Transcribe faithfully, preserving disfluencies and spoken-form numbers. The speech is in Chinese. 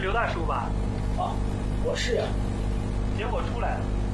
刘大叔吧？ 啊，我是呀。 结果出来了，